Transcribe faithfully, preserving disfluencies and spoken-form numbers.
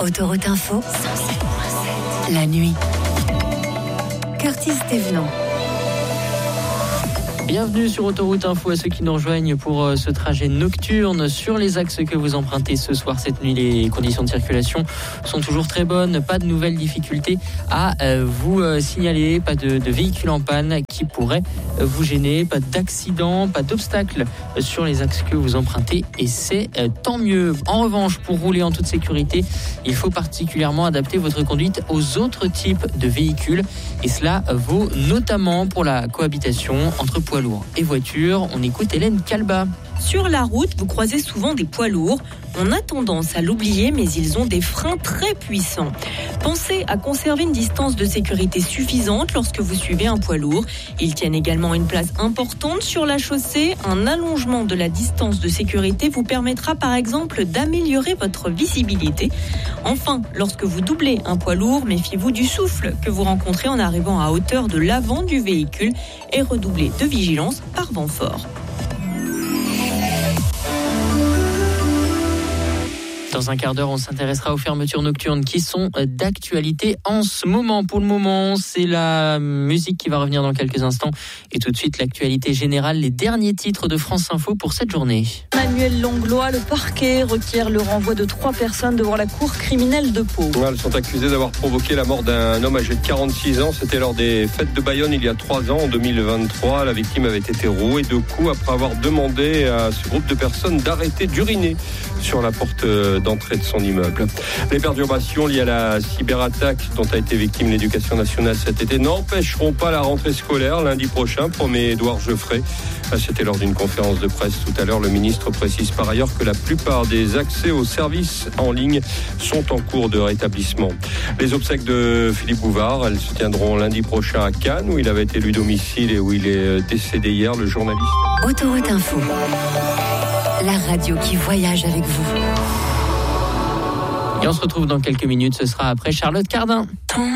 Autoroute Info, cent sept virgule sept. La nuit. Curtis Thévenant. Bienvenue sur Autoroute Info à ceux qui nous rejoignent pour euh, ce trajet nocturne sur les axes que vous empruntez ce soir. Cette nuit, les conditions de circulation sont toujours très bonnes. Pas de nouvelles difficultés à euh, vous euh, signaler. Pas de, de véhicules en panne qui pourraient euh, vous gêner. Pas d'accidents, pas d'obstacles euh, sur les axes que vous empruntez. Et c'est euh, tant mieux. En revanche, pour rouler en toute sécurité, il faut particulièrement adapter votre conduite aux autres types de véhicules. Et cela vaut notamment pour la cohabitation entre poids lourds et voitures. On écoute Hélène Calba. Sur la route, vous croisez souvent des poids lourds. On a tendance à l'oublier, mais ils ont des freins très puissants. Pensez à conserver une distance de sécurité suffisante lorsque vous suivez un poids lourd. Ils tiennent également une place importante sur la chaussée. Un allongement de la distance de sécurité vous permettra par exemple d'améliorer votre visibilité. Enfin, lorsque vous doublez un poids lourd, méfiez-vous du souffle que vous rencontrez en arrivant à hauteur de l'avant du véhicule et redoublez de vigilance par vent fort. Dans un quart d'heure, on s'intéressera aux fermetures nocturnes qui sont d'actualité en ce moment. Pour le moment, c'est la musique qui va revenir dans quelques instants. Et tout de suite, l'actualité générale, les derniers titres de France Info pour cette journée. Manuel Langlois, le parquet requiert le renvoi de trois personnes devant la cour criminelle de Pau. Elles sont accusées d'avoir provoqué la mort d'un homme âgé de quarante-six ans. C'était lors des fêtes de Bayonne il y a trois ans, en deux mille vingt-trois. La victime avait été rouée de coups après avoir demandé à ce groupe de personnes d'arrêter d'uriner sur la porte d'entrée de son immeuble. Les perturbations liées à la cyberattaque dont a été victime l'éducation nationale cet été n'empêcheront pas la rentrée scolaire lundi prochain, promet Édouard Geoffrey. C'était lors d'une conférence de presse tout à l'heure. Le ministre précise par ailleurs que la plupart des accès aux services en ligne sont en cours de rétablissement. Les obsèques de Philippe Bouvard, elles se tiendront lundi prochain à Cannes, où il avait élu domicile et où il est décédé hier, le journaliste. Autoroute Info. La radio qui voyage avec vous. Et on se retrouve dans quelques minutes, ce sera après Charlotte Cardin.